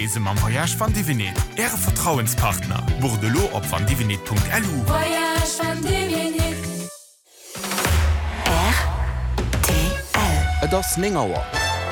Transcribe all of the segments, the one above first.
Isem am Voyage van Divinet, Ihre Vertrauenspartner. Bordelot op vandivinet.lu. Voyage van Divinet. RTL. Das Ningauer.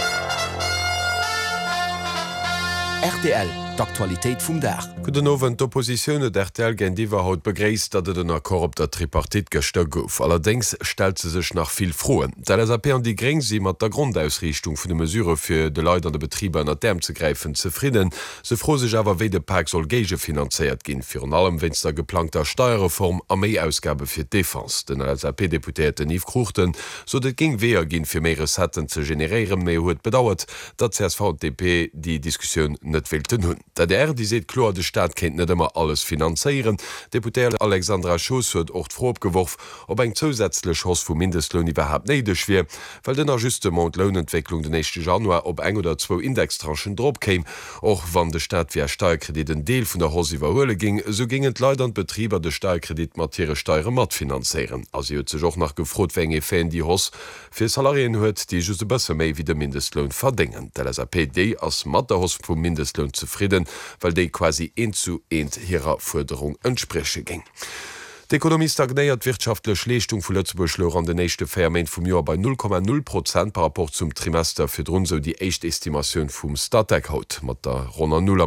RTL, d'Aktualität vum Dach. Guten Abend, d'Opposition d'RTL gen Diwer haut begréist, dat den Akkor op der Tripartit gestëck gouf. Allerdings stel ze sech nach viel Froen. DLSAP an die Greng si mat der Grundausrichtung vun de Mesure fir de Leiit an de Betrieber an der Däm ze greifen zufrieden. Se fro sech awer wéi de Park soll Gege finanziert ginn, fir an allem wenns der geplanter Steuerreform a méi Ausgabe fir Defens. Den LSAP-Deputéten Yves Kruchten, so dat ging weher ginn fir méi Resetten ze generieren, méi huet bedauert, dat CSV-DP die Diskussion net wilten hunn. Dat die seet klar, de Staat kennt net immer alles finanzieren. Deputé Alexandra Schoss huet ocht vorgeworf, ob eng zusätzlich Hoss vu Mindestlohn überhaupt neidech wie, weil den Ajustement Lohnentwicklung den 1. Januar op 1 oder 2 Indextranchen drop käm. Och wann de Staat wie Steuerkredit den Deel vun der Hoss iwwerhole ging, so gingen Leider an Betrieber de Steuerkredit materie Steuer mat finanzieren. Also huet sech och nach gefrot wenge Fan die Hoss fir Salarien huet, die just besser méi wie der Mindestlohn verdingen. Der LSAPD als mat der Hoss vum Mindestlohn zufrieden, weil déi quasi 1:1 ihrer Forderung entspreche ging. D'Ökonomie stagnéiert wirtschaftlech Leistung vu Lützeburg an den nächste Ferment vum Jahr bei 0,0% par rapport zum Trimester fir run so die Echtestimatioun vum Startec haut mat der Ronner Null